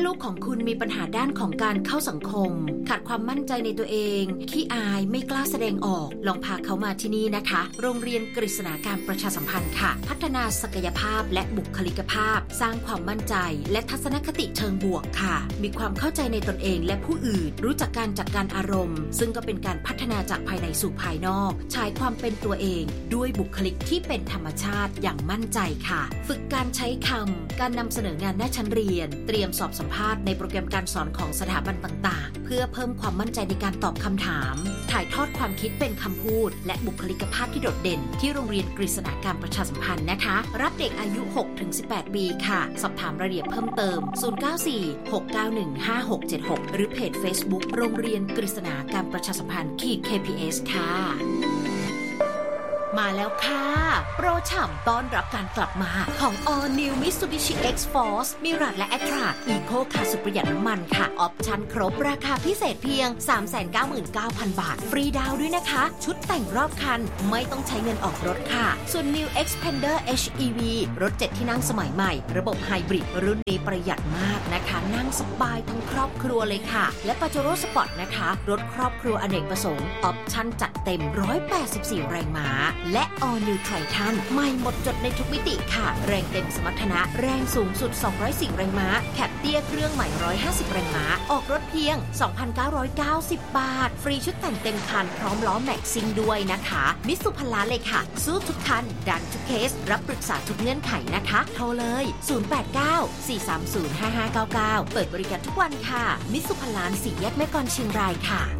ลูกของคุณมีปัญหาด้านของการเข้าสังคมขาดความมั่นใจในตัวเองขี้อายไม่กล้าแสดงออกลองพาเขามาที่นี่นะคะโรงเรียนกฤษณาการประชาสัมพันธ์ค่ะพัฒนาศักยภาพและบุคลิกภาพสร้างความมั่นใจและทัศนคติเชิงบวกค่ะมีความเข้าใจในตนเองและผู้อื่นรู้จักการจัดการอารมณ์ซึ่งก็เป็นการพัฒนาจากภายในสู่ภายนอกใช้ความเป็นตัวเองด้วยบุคลิกที่เป็นธรรมชาติอย่างมั่นใจค่ะฝึกการใช้คำการนำเสนองานหน้าชั้นเรียนเตรียมสอบสัมภาษณ์ในโปรแกรมการสอนของสถาบันต่างๆเพื่อเพิ่มความมั่นใจในการตอบคำถามถ่ายทอดความคิดเป็นคำพูดและบุคลิกภาพที่โดดเด่นที่โรงเรียนกฤษณาการประชาสัมพันธ์นะคะรับเด็กอายุ 6-18 ปีค่ะสอบถามรายละเอียดเพิ่มเติม0946915676หรือเพจ Facebook โรงเรียนกฤษณาการประชาสัมพันธ์ KPS ค่ะมาแล้วค่ะโปรฉ่ำต้อนรับการกลับมาของ All New Mitsubishi X-Force Mirage และ Atra Eco ค่ะสุดประหยัดน้ำมันค่ะออปชั่นครบราคาพิเศษเพียง 399,000 บาทฟรีดาวน์ด้วยนะคะชุดแต่งรอบคันไม่ต้องใช้เงินออกรถค่ะส่วน New Xpander HEV รถ7ที่นั่งสมัยใหม่ระบบไฮบริดรุ่นนี้ประหยัดมากนะคะนั่งสบายทั้งครอบครัวเลยค่ะและ Pajero Sport นะคะรถครอบครัวอเนกประสงค์ออปชั่นจัดเต็ม184แรงม้าและ All New Triton ใหม่หมดจดในทุกมิติค่ะแรงเต็มสมรรถนะแรงสูงสุด204แรงม้าแคปเตี้ยเครื่องใหม่150แรงม้าออกรถเพียง 2,990 บาทฟรีชุดแต่งเต็มคันพร้อมล้อแม็กซิ่งด้วยนะคะมิตซูพันล้านเลยค่ะสู้ทุกคันดันทุกเคสรับปรึกษาทุกเงื่อนไขนะคะโทรเลย089 430 5599เปิดบริการทุกวันค่ะมิตซูพันล้าน4 แยกแม่กลอนเชียงรายค่ะ